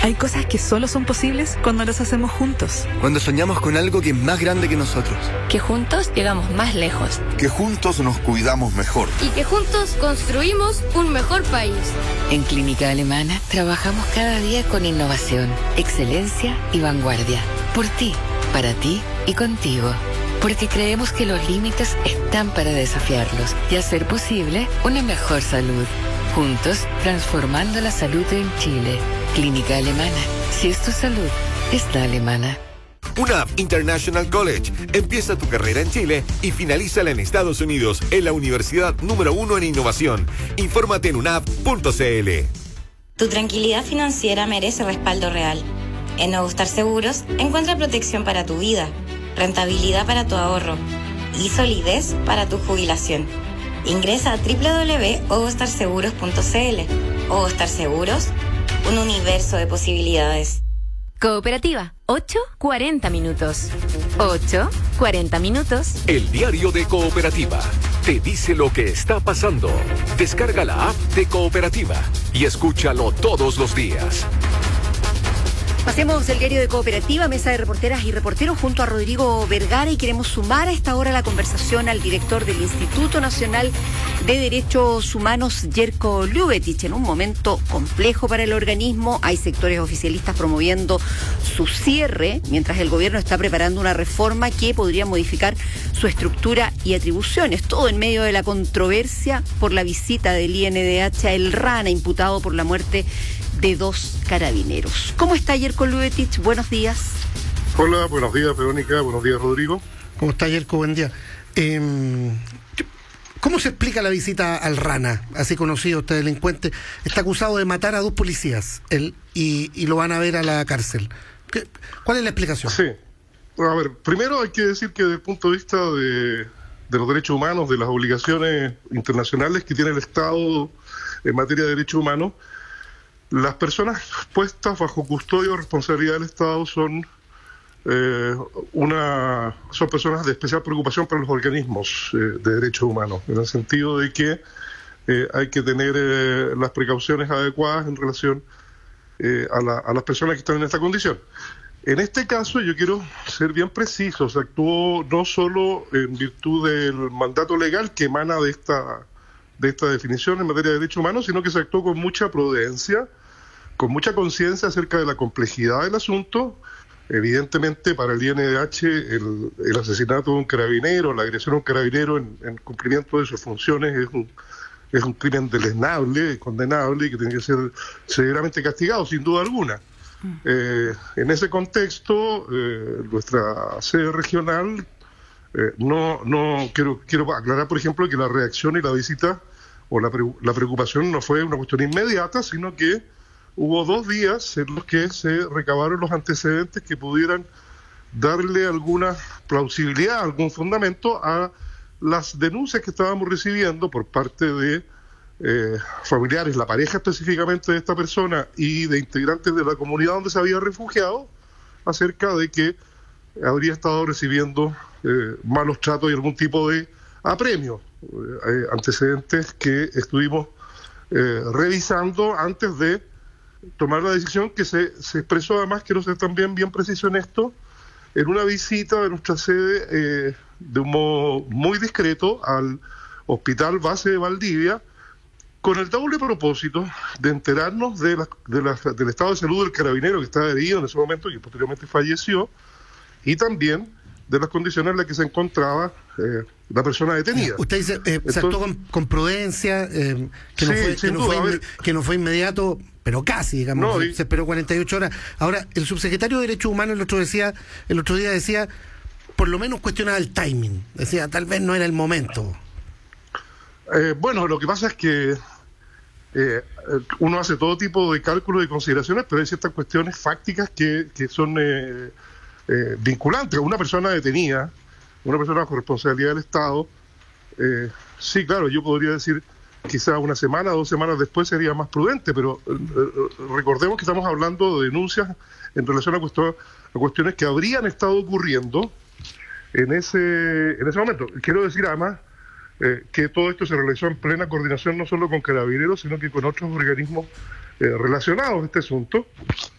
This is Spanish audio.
Hay cosas que solo son posibles cuando las hacemos juntos. Cuando soñamos con algo que es más grande que nosotros. Que juntos llegamos más lejos. Que juntos nos cuidamos mejor. Y que juntos construimos un mejor país. En Clínica Alemana trabajamos cada día con innovación, excelencia y vanguardia. Por ti, para ti y contigo. Porque creemos que los límites están para desafiarlos y hacer posible una mejor salud. Juntos, transformando la salud en Chile. Clínica Alemana. Si es tu salud, es la alemana. UNAV International College. Empieza tu carrera en Chile y finalízala en Estados Unidos en la universidad número 1 en innovación. Infórmate en unav.cl. Tu tranquilidad financiera merece respaldo real. En Nuevo Star Seguros encuentra protección para tu vida, rentabilidad para tu ahorro y solidez para tu jubilación. Ingresa a www.ovostarseguros.cl. Ovostar Seguros, un universo de posibilidades. Cooperativa, 8:40 minutos. 8:40 minutos. El diario de Cooperativa te dice lo que está pasando. Descarga la app de Cooperativa y escúchalo todos los días. Hacemos el diario de Cooperativa, mesa de reporteras y reporteros junto a Rodrigo Vergara, y queremos sumar a esta hora la conversación al director del Instituto Nacional de Derechos Humanos, Jerko Ljubetic. En un momento complejo para el organismo, hay sectores oficialistas promoviendo su cierre, mientras el gobierno está preparando una reforma que podría modificar su estructura y atribuciones. Todo en medio de la controversia por la visita del INDH a El Rana, imputado por la muerte de 2 carabineros. ¿Cómo está Jerko Ljubetic? Buenos días. Hola, buenos días Verónica, buenos días Rodrigo. ¿Cómo está Jerko? Buen día. ¿Cómo se explica la visita al Rana, así conocido este delincuente? Está acusado de matar a 2 policías y lo van a ver a la cárcel. ¿Cuál es la explicación? Sí, a ver, primero hay que decir que desde el punto de vista de los derechos humanos, de las obligaciones internacionales que tiene el Estado en materia de derechos humanos, las personas puestas bajo custodia o responsabilidad del Estado son personas de especial preocupación para los organismos de derechos humanos, en el sentido de que hay que tener las precauciones adecuadas en relación a las personas que están en esta condición. En este caso yo quiero ser bien preciso, se actuó no solo en virtud del mandato legal que emana de esta definición en materia de derechos humanos, sino que se actuó con mucha prudencia, con mucha conciencia acerca de la complejidad del asunto. Evidentemente, para el INDH, el asesinato de un carabinero, la agresión a un carabinero en cumplimiento de sus funciones es un crimen deleznable, condenable, y que tiene que ser severamente castigado, sin duda alguna. En ese contexto, nuestra sede regional, quiero aclarar, por ejemplo, que la reacción y la visita o la preocupación no fue una cuestión inmediata, sino que hubo 2 días en los que se recabaron los antecedentes que pudieran darle alguna plausibilidad, algún fundamento a las denuncias que estábamos recibiendo por parte de familiares, la pareja específicamente de esta persona y de integrantes de la comunidad donde se había refugiado, acerca de que habría estado recibiendo malos tratos y algún tipo de apremio, antecedentes que estuvimos revisando antes de tomar la decisión, que se expresó, además, quiero ser también bien preciso en esto, en una visita de nuestra sede de un modo muy discreto al Hospital Base de Valdivia, con el doble propósito de enterarnos del estado de salud del carabinero que estaba herido en ese momento y que posteriormente falleció, y también de las condiciones en las que se encontraba la persona detenida. Usted dice, se actuó con prudencia, que no fue inmediato, pero casi, digamos, se esperó 48 horas. Ahora, el subsecretario de Derechos Humanos el otro día decía, por lo menos cuestionaba el timing, decía, tal vez no era el momento. Bueno, lo que pasa es que uno hace todo tipo de cálculos y consideraciones, pero hay ciertas cuestiones fácticas que son vinculantes. Una persona detenida, una persona bajo responsabilidad del Estado, sí, claro, yo podría decir quizá 1 semana, 2 semanas después sería más prudente, pero recordemos que estamos hablando de denuncias en relación a cuestiones que habrían estado ocurriendo en ese momento. Quiero decir además que todo esto se realizó en plena coordinación no solo con Carabineros, sino que con otros organismos relacionados a este asunto,